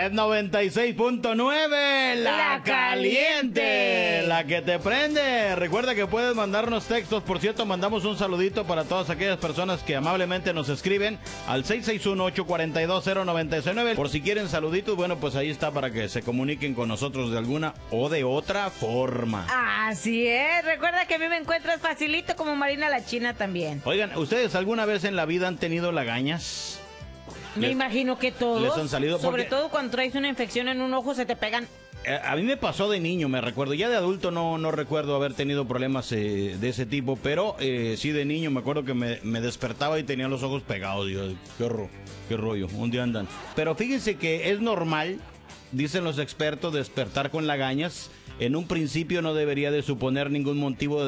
Es 96.9, la caliente, la que te prende. Recuerda que puedes mandarnos textos. Por cierto, mandamos un saludito para todas aquellas personas que amablemente nos escriben al 661-842-0969. Por si quieren saluditos, bueno, pues ahí está para que se comuniquen con nosotros de alguna o de otra forma. Así es. Recuerda que a mí me encuentras facilito como Marina la China también. Oigan, ¿ustedes alguna vez en la vida han tenido lagañas? Me imagino que todos. Les han salido sobre porque... todo cuando traes una infección en un ojo, se te pegan. A mí me pasó de niño, me recuerdo. Ya de adulto no recuerdo haber tenido problemas de ese tipo, pero sí de niño me acuerdo que me despertaba y tenía los ojos pegados. Dios, qué rollo, un día andan. Pero fíjense que es normal, dicen los expertos, despertar con lagañas. En un principio no debería de suponer ningún motivo de